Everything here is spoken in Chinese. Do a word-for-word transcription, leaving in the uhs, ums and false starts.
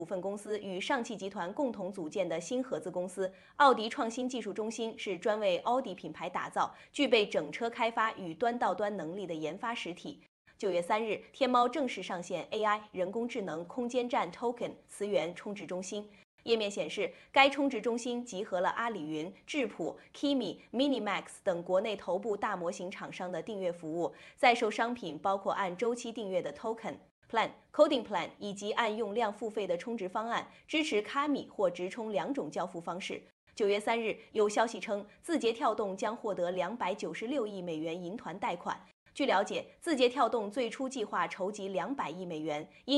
股份公司与上汽集团共同组建的新合资公司奥迪创新技术中心是专为奥迪品牌打造、具备整车开发与端到端能力的研发实体。九月三日，天猫正式上线 A I 人工智能空间站 Token 磁源充值中心。页面显示，该充值中心集合了阿里云、智谱、Kimi、Minimax 等国内头部大模型厂商的订阅服务，在售商品包括按周期订阅的 Token、Plan、Coding Plan 以及按用量付费的充值方案，支持卡米或直充两种交付方式。九月三日，有消息称，字节跳动将获得两百九十六亿美元银团贷款。据了解，字节跳动最初计划筹集两百亿美元，因